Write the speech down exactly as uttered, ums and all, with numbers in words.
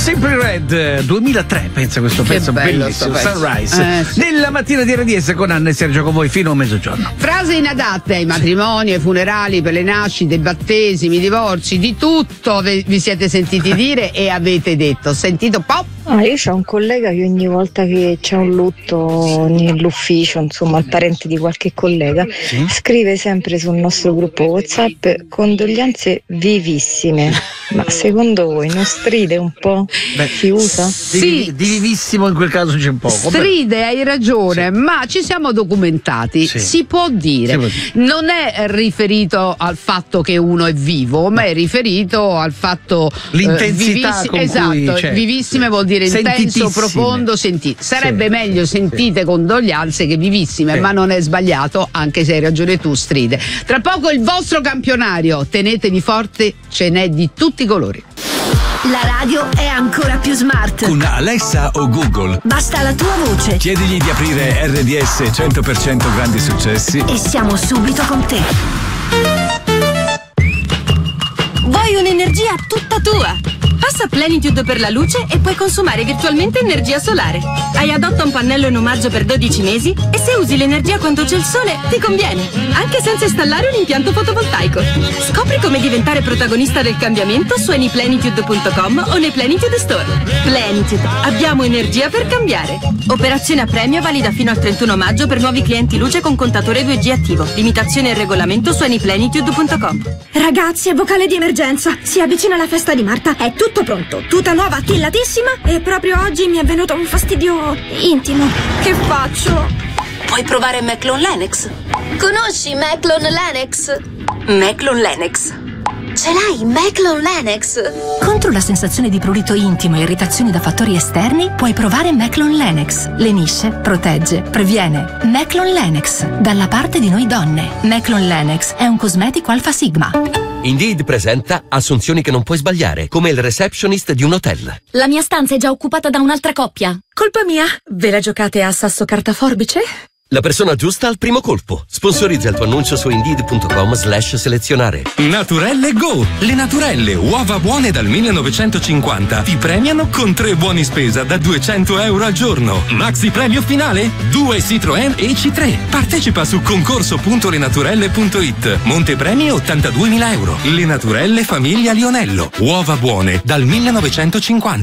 Simply Red, duemilatré, pensa questo Che pezzo bello bellissimo, sto pezzo. Sunrise. Eh, sì. Nella mattina di R D S con Anna e Sergio con voi fino a mezzogiorno. Frasi inadatte ai matrimoni, ai funerali, per le nascite, i battesimi, i divorzi, di tutto vi vi siete sentiti dire e avete detto. Ho sentito pop. Ah, io c'ho un collega che ogni volta che c'è un lutto nell'ufficio, insomma, il parente di qualche collega, Sì? scrive sempre sul nostro gruppo WhatsApp condoglianze vivissime. Ma secondo voi non stride un po'? Beh, Si usa? Di, Sì. di vivissimo in quel caso c'è un po'. Stride, hai ragione, ma ci siamo documentati. Sì. Si può dire. Si può dire. Non è riferito al fatto che uno è vivo, ma è riferito al fatto eh, L'intensità vivissi- con esatto, cui, cioè, vivissime vuol dire intenso, sentitissime. profondo, senti. Sarebbe Sì. meglio sentite condoglianze che vivissime, Sì. ma non è sbagliato, anche se hai ragione tu, stride. Tra poco il vostro campionario, tenetevi forte, ce n'è di tutti i colori. La radio è ancora più smart. Con Alexa o Google. Basta la tua voce Chiedigli di aprire R D S cento per cento grandi successi. e siamo subito con te. Vuoi un'energia tutta tua? Passa Plenitude per la luce e puoi consumare virtualmente energia solare. Hai adotta un pannello in omaggio per dodici mesi e se usi l'energia quando c'è il sole ti conviene, anche senza installare un impianto fotovoltaico. Scopri come diventare protagonista del cambiamento su anyplenitude punto com o nei Plenitude Store. Plenitude, abbiamo energia per cambiare. Operazione a premio valida fino al trentuno maggio per nuovi clienti luce con contatore due G attivo. Limitazione e regolamento su anyplenitude punto com. Ragazzi, è vocale di emergenza. Si avvicina la festa di Marta. È tutto pronto. Tuta nuova, tillatissima. E proprio oggi mi è venuto un fastidio intimo. Che faccio? Puoi provare Maclon Lennox. Conosci Maclon Lennox? Maclon Lennox. Ce l'hai Maclon Lennox? Contro la sensazione di prurito intimo e irritazioni da fattori esterni, puoi provare Maclon Lennox. Lenisce, protegge, previene. Maclon Lennox, dalla parte di noi donne. Maclon Lennox è un cosmetico Alpha Sigma. Indeed presenta assunzioni che non puoi sbagliare, come il receptionist di un hotel. La mia stanza è già occupata da un'altra coppia. Colpa mia? Ve la giocate a sasso carta forbice? La persona giusta al primo colpo. Sponsorizza il tuo annuncio su indeed punto com slash selezionare. Naturelle Go! Le Naturelle, uova buone dal millenovecentocinquanta, ti premiano con tre buoni spesa da duecento euro al giorno. Maxi premio finale? Due Citroën E C tre. Partecipa su concorso punto lenaturelle punto it. Montepremi ottantaduemila euro. Le Naturelle Famiglia Lionello, uova buone dal millenovecentocinquanta.